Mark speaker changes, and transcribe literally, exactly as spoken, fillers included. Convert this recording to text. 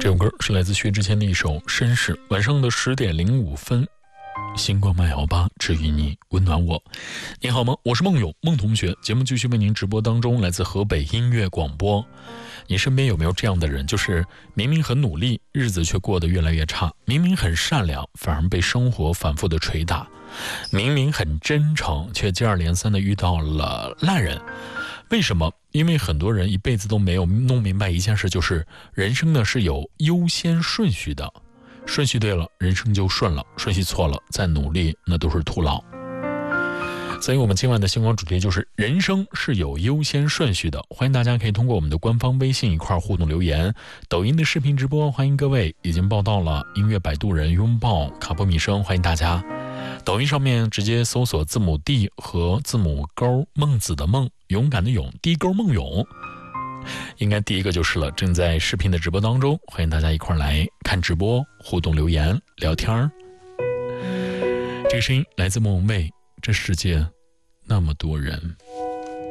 Speaker 1: 这首歌是来自薛之谦的一首《绅士》。晚上的十点零五分，星光慢摇吧，治愈你，温暖我。你好吗？我是孟勇，孟同学。节目继续为您直播当中，来自河北音乐广播。你身边有没有这样的人，就是明明很努力，日子却过得越来越差；明明很善良，反而被生活反复的捶打；明明很真诚，却接二连三的遇到了烂人。为什么？因为很多人一辈子都没有弄明白一件事，就是人生呢是有优先顺序的，顺序对了，人生就顺了；顺序错了，再努力那都是徒劳。所以我们今晚的星光主题就是人生是有优先顺序的。欢迎大家可以通过我们的官方微信一块互动留言，抖音的视频直播欢迎各位，已经报到了音乐摆渡人拥抱卡波米生，欢迎大家。抖音上面直接搜索字母 D 和字母勾孟子的孟，勇敢的勇，低勾孟勇，应该第一个就是了。正在视频的直播当中，欢迎大家一块来看直播，互动留言聊天。这个声音来自莫文蔚，这世界那么多人。